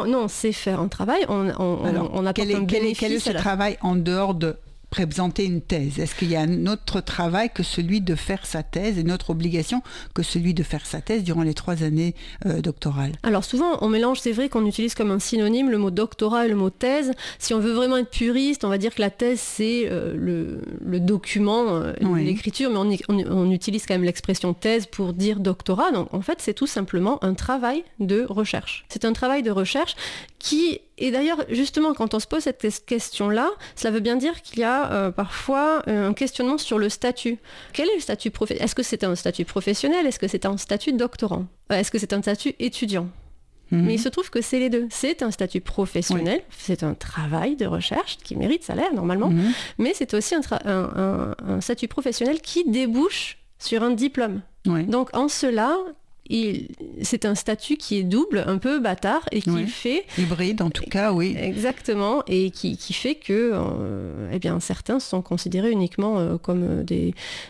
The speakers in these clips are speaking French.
non, c'est faire un travail. On apporte un bénéfice. Quel est ce travail en dehors de présenter une thèse? Est-ce qu'il y a un autre travail que celui de faire sa thèse, une autre obligation que celui de faire sa thèse durant les 3 années doctorales? Alors souvent, on mélange, c'est vrai qu'on utilise comme un synonyme le mot doctorat et le mot thèse. Si on veut vraiment être puriste, on va dire que la thèse, c'est le document, l'écriture, mais on utilise quand même l'expression thèse pour dire doctorat. Donc en fait, c'est tout simplement un travail de recherche. C'est un travail de recherche qui... Et d'ailleurs, justement, quand on se pose cette question-là, cela veut bien dire qu'il y a parfois un questionnement sur le statut. Quel est le statut professionnel ? Est-ce que c'est un statut professionnel ? Est-ce que c'est un statut doctorant ? Est-ce que c'est un statut étudiant ? Mais il se trouve que c'est les deux. C'est un statut professionnel, c'est un travail de recherche qui mérite salaire normalement, mais c'est aussi un statut professionnel qui débouche sur un diplôme. Donc en cela... c'est un statut qui est double, un peu bâtard, et qui fait... Hybride, en tout cas, oui. Exactement, et qui fait que certains sont considérés uniquement comme des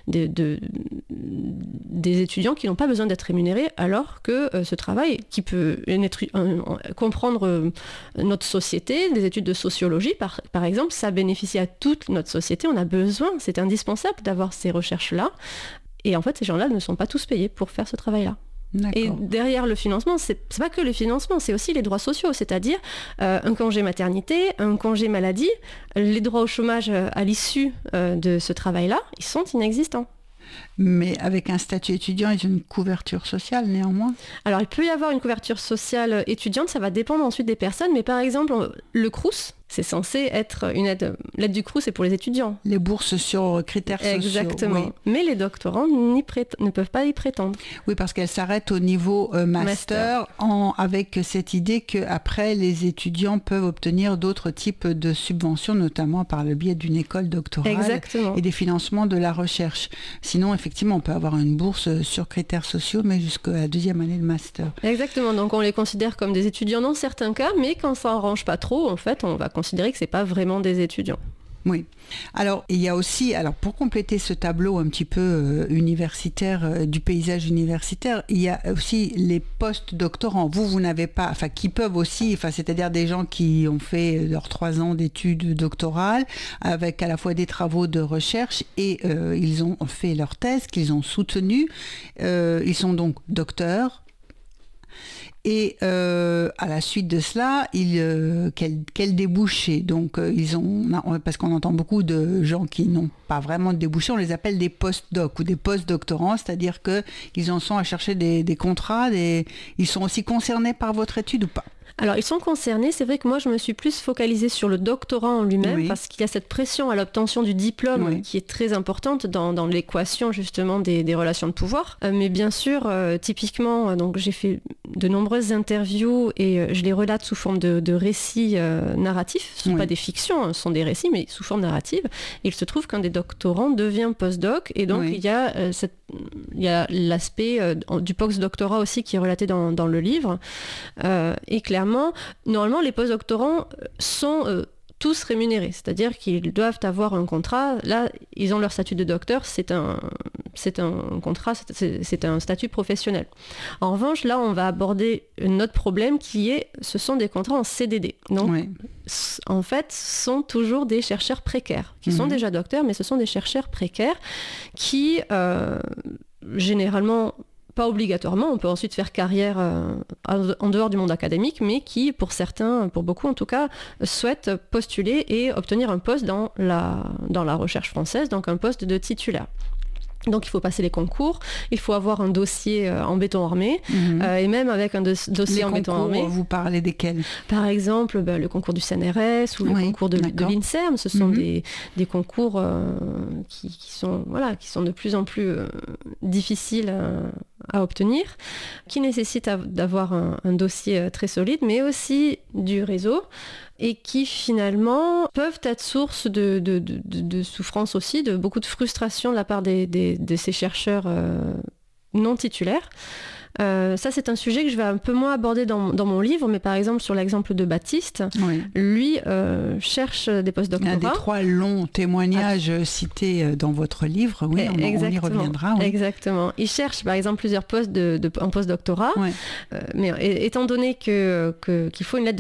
étudiants qui n'ont pas besoin d'être rémunérés, alors que ce travail, qui peut comprendre notre société, des études de sociologie, par exemple, ça bénéficie à toute notre société, on a besoin, c'est indispensable d'avoir ces recherches-là, et en fait, ces gens-là ne sont pas tous payés pour faire ce travail-là. D'accord. Et derrière le financement, c'est pas que le financement, c'est aussi les droits sociaux, c'est-à-dire un congé maternité, un congé maladie, les droits au chômage à l'issue de ce travail-là, ils sont inexistants. Mais avec un statut étudiant et une couverture sociale néanmoins? Alors il peut y avoir une couverture sociale étudiante, ça va dépendre ensuite des personnes, mais par exemple le Crous, c'est censé être une aide. L'aide du Crous, c'est pour les étudiants. Les bourses sur critères sociaux. Exactement. Oui. Mais les doctorants ne peuvent pas y prétendre. Oui, parce qu'elles s'arrêtent au niveau master. Avec cette idée qu'après, les étudiants peuvent obtenir d'autres types de subventions, notamment par le biais d'une école doctorale. Exactement. Et des financements de la recherche. Sinon, effectivement, on peut avoir une bourse sur critères sociaux, mais jusqu'à la 2e année de master. Exactement. Donc, on les considère comme des étudiants dans certains cas, mais quand ça n'arrange pas trop, en fait, on va considérer que c'est pas vraiment des étudiants. Oui. Alors, il y a aussi, pour compléter ce tableau un petit peu universitaire, du paysage universitaire, il y a aussi les post-doctorants. Vous n'avez pas, qui peuvent aussi, c'est-à-dire des gens qui ont fait leurs 3 ans d'études doctorales, avec à la fois des travaux de recherche et ils ont fait leur thèse, qu'ils ont soutenue. Ils sont donc docteurs. Et à la suite de cela, quel débouché? Donc parce qu'on entend beaucoup de gens qui n'ont pas vraiment de débouché, on les appelle des post-docs ou des post-doctorants, c'est-à-dire qu'ils en sont à chercher des contrats, ils sont aussi concernés par votre étude ou pas? Alors, ils sont concernés. C'est vrai que moi, je me suis plus focalisée sur le doctorat en lui-même, parce qu'il y a cette pression à l'obtention du diplôme qui est très importante dans l'équation, justement, des relations de pouvoir. Mais bien sûr, typiquement, donc, j'ai fait de nombreuses interviews et je les relate sous forme de récits narratifs. Ce ne sont pas des fictions, ce sont des récits, mais sous forme narrative. Et il se trouve qu'un des doctorants devient post-doc. Et donc, il y a l'aspect du post-doctorat aussi qui est relaté dans le livre. Et clairement, normalement, les post-doctorants sont tous rémunérés, c'est-à-dire qu'ils doivent avoir un contrat. Là, ils ont leur statut de docteur, c'est un contrat, c'est un statut professionnel. En revanche, là, on va aborder un autre problème ce sont des contrats en CDD. Donc, en fait, ce sont toujours des chercheurs précaires, qui sont déjà docteurs, mais ce sont des chercheurs précaires qui, généralement, pas obligatoirement, on peut ensuite faire carrière en dehors du monde académique, mais qui, pour certains, pour beaucoup en tout cas, souhaitent postuler et obtenir un poste dans la recherche française, donc un poste de titulaire. Donc il faut passer les concours, il faut avoir un dossier en béton armé, et même avec un dossier en béton armé. Vous parlez desquels? Par exemple, le concours du CNRS ou le concours de l'INSERM, ce sont des concours qui sont de plus en plus difficiles à obtenir, qui nécessitent d'avoir un dossier très solide, mais aussi du réseau, et qui finalement peuvent être source de souffrance aussi, de beaucoup de frustration de la part de ces chercheurs non titulaires. Ça, c'est un sujet que je vais un peu moins aborder dans mon livre, mais par exemple, sur l'exemple de Baptiste, lui cherche des postdoctorats. Un des 3 longs témoignages cités dans votre livre, on y reviendra. Exactement. Il cherche, par exemple, plusieurs postes en postdoctorat, mais étant donné qu'il faut une lettre